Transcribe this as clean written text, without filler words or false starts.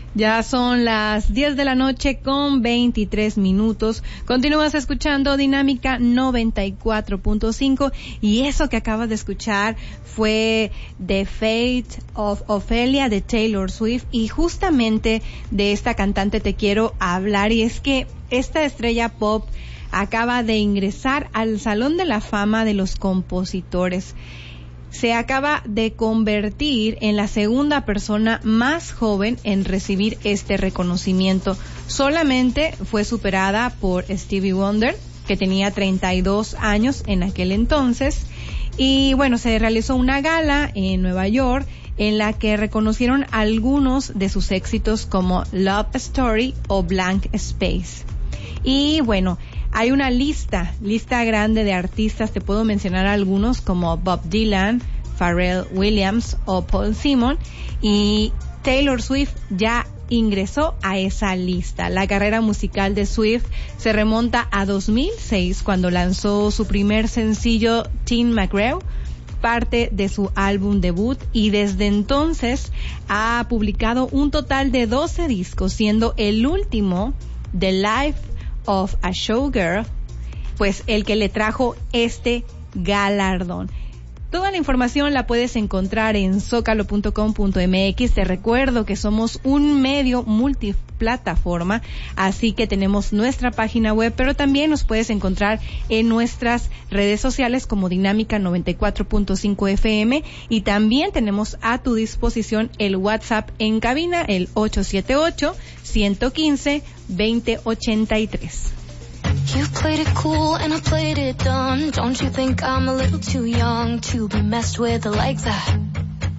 Ya son las 10 de la noche con 23 minutos. Continúas escuchando Dinámica 94.5 y eso que acabas de escuchar fue The Fate of Ophelia de Taylor Swift, y justamente de esta cantante te quiero hablar, y es que esta estrella pop acaba de ingresar al Salón de la Fama de los Compositores. Se acaba de convertir en la segunda persona más joven en recibir este reconocimiento. Solamente fue superada por Stevie Wonder, que tenía 32 años en aquel entonces. Y bueno, se realizó una gala en Nueva York en la que reconocieron algunos de sus éxitos como Love Story o Blank Space. Y bueno, hay una lista grande de artistas, te puedo mencionar algunos como Bob Dylan, Pharrell Williams o Paul Simon, y Taylor Swift ya ingresó a esa lista. La carrera musical de Swift se remonta a 2006, cuando lanzó su primer sencillo Teen McGraw, parte de su álbum debut, y desde entonces ha publicado un total de 12 discos, siendo el último The Life of a Showgirl, pues el que le trajo este galardón. Toda la información la puedes encontrar en zocalo.com.mx. Te recuerdo que somos un medio multiplataforma, así que tenemos nuestra página web, pero también nos puedes encontrar en nuestras redes sociales como Dinámica 94.5 FM, y también tenemos a tu disposición el WhatsApp en cabina, el 878-115-2083. You played it cool and I played it dumb. Don't you think I'm a little too young to be messed with like that?